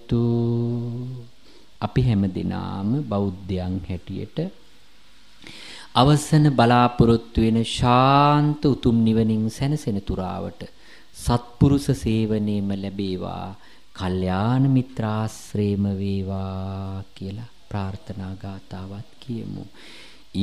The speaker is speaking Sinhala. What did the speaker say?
කටයුතු අපි හැමදිනාම බෞද්ධයන් හැටියට අවසන බලාපොරොත්තු වෙන ශාන්ත උතුම් නිවනින් සැනසෙන තුරාවට සත්පුරුෂ සේවනයේම ලැබේවා, කල්යාණ මිත්‍රාශ්‍රේම වේවා කියලා ප්‍රාර්ථනා ගාතාවත් කියමු.